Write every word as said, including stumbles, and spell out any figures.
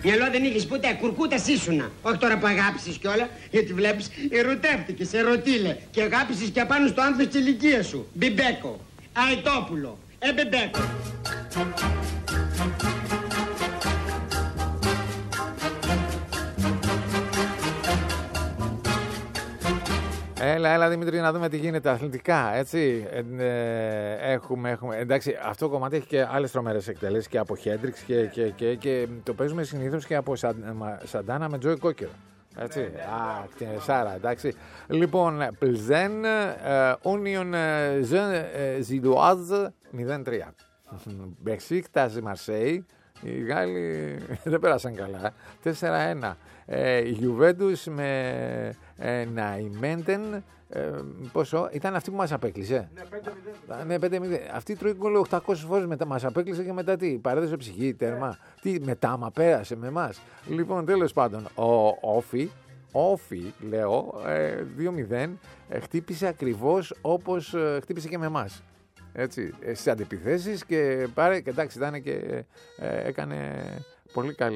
Μυαλό δεν είχες ποτέ, κουρκούτας ήσουνα. Όχι τώρα που αγάπησες κιόλα, γιατί βλέπεις ερωτεύτηκες, ερωτήλε. Και αγάπησες και απάνω στο άνθος της ηλικίας σου. Μπιμπέκο, Αετόπουλο, εμπεμπέκο. Έλα, έλα Δημήτρη, να δούμε τι γίνεται αθλητικά, έτσι. Ε, ε, έχουμε, έχουμε. Εντάξει, αυτό το κομμάτι έχει και άλλες τρομερές εκτελέσεις και από Χέντριξ και, και, και, και το παίζουμε συνήθως και από Σαντάνα με Τζόι Κόκκερο. Έτσι. Α, την Σάρα, εντάξει. Λοιπόν, Πλζέν, Ούνιον Ζιλουάζ μηδέν τρία. Μπεξίκτας Μαρσέη, οι Γάλλοι δεν πέρασαν καλά. τέσσερα ένα. Η Γιουβέντους με ε, Ναϊμέντεν, ε, πόσο, ήταν αυτή που μας απέκλεισε. Ναι, πέντε μηδέν. Αυτή τρώει γκολ οκτακόσιες φορές, μετά μας απέκλεισε και μετά τι, παρέδωσε ψυχή, τέρμα. Τι, μετά μα πέρασε με εμάς. Λοιπόν, τέλος πάντων, ο Όφι, Όφι λέω, ε, δύο μηδέν, ε, χτύπησε ακριβώς όπως ε, χτύπησε και με εμάς. Έτσι, στις αντιπιθέσεις και πάρε, και εντάξει, ήταν και ε, έκανε πολύ καλή.